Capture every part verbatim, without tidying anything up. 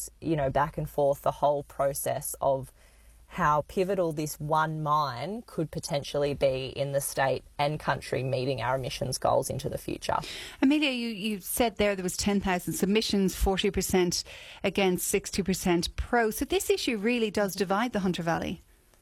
this, you know, back and forth, the whole process of how pivotal this one mine could potentially be in the state and country meeting our emissions goals into the future. Amelia, you, you said there there was ten thousand submissions, forty percent against, sixty percent pro. So this issue really does divide the Hunter Valley.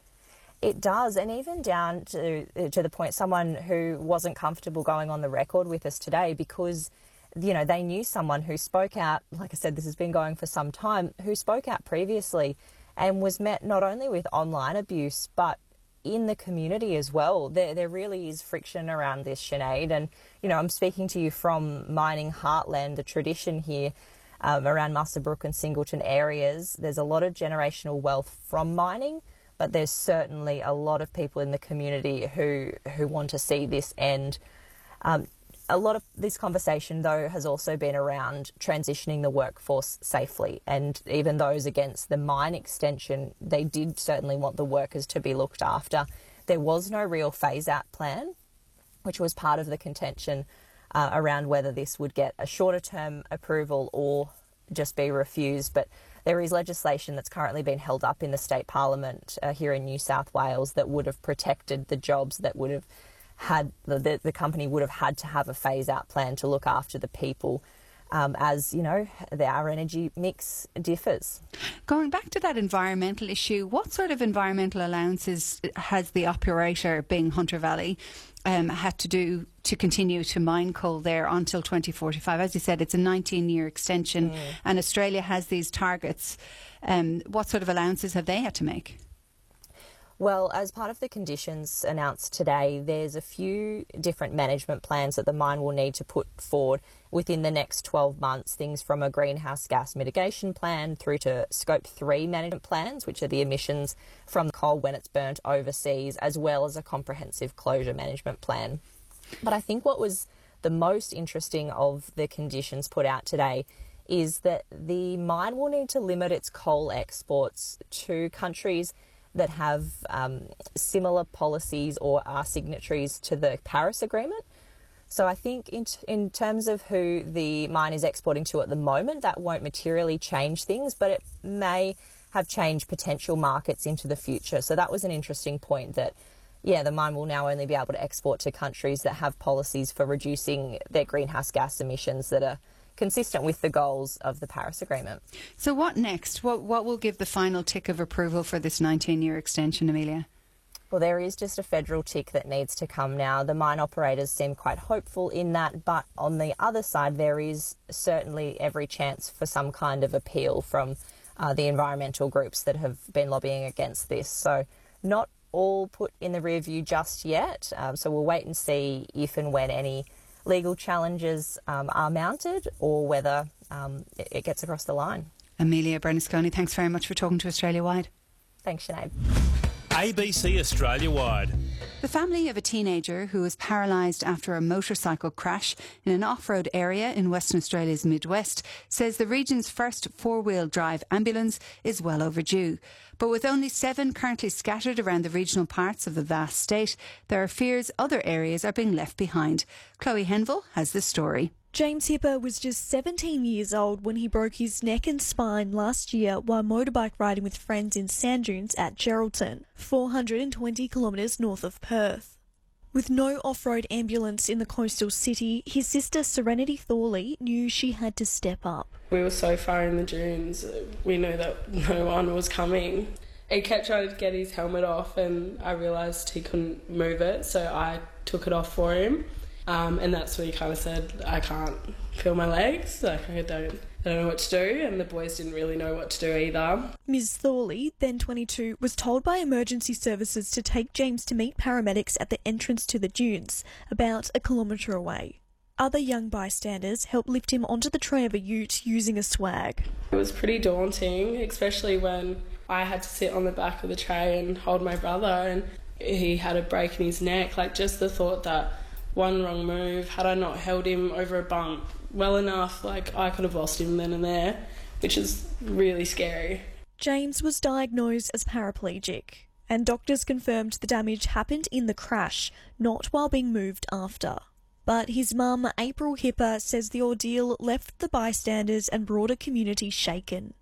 It does, and even down to to the point someone who wasn't comfortable going on the record with us today because, you know, they knew someone who spoke out, like I said, this has been going for some time, who spoke out previously and was met not only with online abuse, but in the community as well. There, there really is friction around this, Sinead. And, you know, I'm speaking to you from mining heartland, the tradition here um, around Muswellbrook and Singleton areas. There's a lot of generational wealth from mining, but there's certainly a lot of people in the community who, who want to see this end. Um, A lot of this conversation, though, has also been around transitioning the workforce safely. And even those against the mine extension, they did certainly want the workers to be looked after. There was no real phase-out plan, which was part of the contention uh, around whether this would get a shorter-term approval or just be refused. But there is legislation that's currently been held up in the state parliament uh, here in New South Wales that would have protected the jobs that would have had the, the company would have had to have a phase-out plan to look after the people um, as, you know, the, our energy mix differs. Going back to that environmental issue, what sort of environmental allowances has the operator, being Hunter Valley, um, had to do to continue to mine coal there until twenty forty-five? As you said, it's a nineteen-year extension mm. and Australia has these targets. Um, what sort of allowances have they had to make? Well, as part of the conditions announced today, there's a few different management plans that the mine will need to put forward within the next twelve months, things from a greenhouse gas mitigation plan through to scope three management plans, which are the emissions from coal when it's burnt overseas, as well as a comprehensive closure management plan. But I think what was the most interesting of the conditions put out today is that the mine will need to limit its coal exports to countries that have um, similar policies or are signatories to the Paris Agreement. So I think in, t- in terms of who the mine is exporting to at the moment, that won't materially change things, but it may have changed potential markets into the future. So that was an interesting point that, yeah, the mine will now only be able to export to countries that have policies for reducing their greenhouse gas emissions that are consistent with the goals of the Paris Agreement. So what next? What what will give the final tick of approval for this nineteen-year extension, Amelia? Well, there is just a federal tick that needs to come now. The mine operators seem quite hopeful in that, but on the other side, there is certainly every chance for some kind of appeal from uh, the environmental groups that have been lobbying against this. So not all put in the rear view just yet. Um, so we'll wait and see if and when any legal challenges um, are mounted or whether um, it, it gets across the line. Amelia Bernasconi, thanks very much for talking to Australia Wide. Thanks, Sinead. A B C Australia Wide. The family of a teenager who was paralysed after a motorcycle crash in an off-road area in Western Australia's Midwest says the region's first four-wheel drive ambulance is well overdue. But with only seven currently scattered around the regional parts of the vast state, there are fears other areas are being left behind. Chloe Henville has the story. James Hipper was just seventeen years old when he broke his neck and spine last year while motorbike riding with friends in sand dunes at Geraldton, four hundred twenty kilometres north of Perth. With no off-road ambulance in the coastal city, his sister Serenity Thorley knew she had to step up. We were so far in the dunes, we knew that no one was coming. He kept trying to get his helmet off and I realised he couldn't move it, so I took it off for him. Um, and that's when he kind of said, I can't feel my legs, like I don't, I don't know what to do, and the boys didn't really know what to do either. Miz Thorley, then twenty-two, was told by emergency services to take James to meet paramedics at the entrance to the dunes, about a kilometre away. Other young bystanders helped lift him onto the tray of a ute using a swag. It was pretty daunting, especially when I had to sit on the back of the tray and hold my brother, and he had a break in his neck. Like, just the thought that one wrong move, had I not held him over a bump well enough, like I could have lost him then and there, which is really scary. James was diagnosed as paraplegic, and doctors confirmed the damage happened in the crash, not while being moved after. But his mum, April Hipper, says the ordeal left the bystanders and broader community shaken.